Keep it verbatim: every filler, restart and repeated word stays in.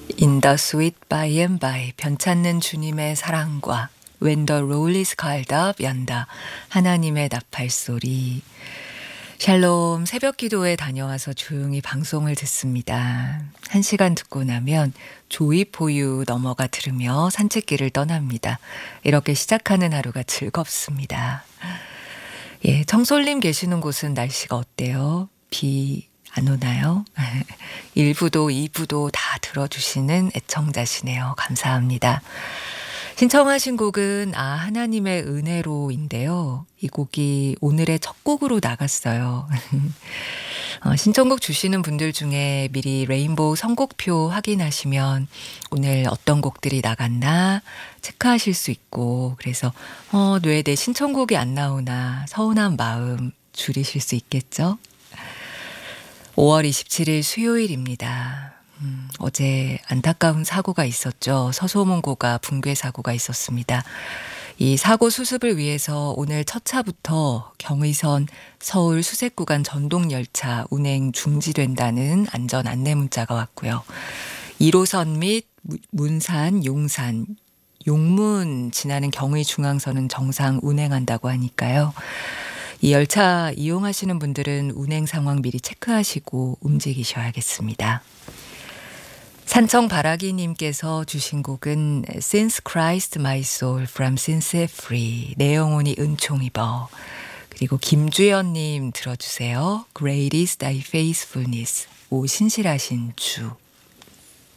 In the sweet by and by 변찮는 주님의 사랑과 When the roll is called up 연다 하나님의 나팔소리. 샬롬, 새벽 기도에 다녀와서 조용히 방송을 듣습니다. 한 시간 듣고 나면 조이포유 넘어가 들으며 산책길을 떠납니다. 이렇게 시작하는 하루가 즐겁습니다. 예, 청솔님 계시는 곳은 날씨가 어때요? 비 안 오나요? 일 부도 이 부도 다 들어주시는 애청자시네요. 감사합니다. 신청하신 곡은 아 하나님의 은혜로인데요. 이 곡이 오늘의 첫 곡으로 나갔어요. 어, 신청곡 주시는 분들 중에 미리 레인보우 선곡표 확인하시면 오늘 어떤 곡들이 나갔나 체크하실 수 있고, 그래서 어, 왜 내 신청곡이 안 나오나 서운한 마음 줄이실 수 있겠죠? 오월 이십칠일 수요일입니다. 음, 어제 안타까운 사고가 있었죠. 서소문고가 붕괴 사고가 있었습니다. 이 사고 수습을 위해서 오늘 첫 차부터 경의선 서울 수색구간 전동열차 운행 중지된다는 안전 안내 문자가 왔고요. 일 호선 및 문산, 용산, 용문 지나는 경의중앙선은 정상 운행한다고 하니까요. 이 열차 이용하시는 분들은 운행 상황 미리 체크하시고 움직이셔야겠습니다. 산청바라기님께서 주신 곡은 Since Christ My Soul from Sin's Free, 내 영혼이 은총 입어. 그리고 김주연님 들어주세요. Great is thy faithfulness, 오 신실하신 주.